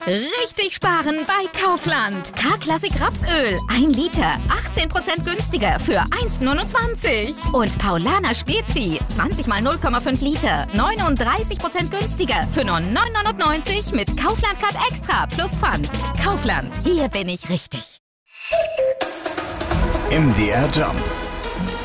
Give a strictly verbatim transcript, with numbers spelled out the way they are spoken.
Richtig sparen bei Kaufland. K-Klassik Rapsöl. ein Liter. achtzehn Prozent günstiger für eins neunundzwanzig. Und Paulaner Spezi. zwanzig mal null Komma fünf Liter. neununddreißig Prozent günstiger für nur neun neunundneunzig mit Kaufland Card Extra plus Pfand. Kaufland. Hier bin ich richtig. M D R Jump.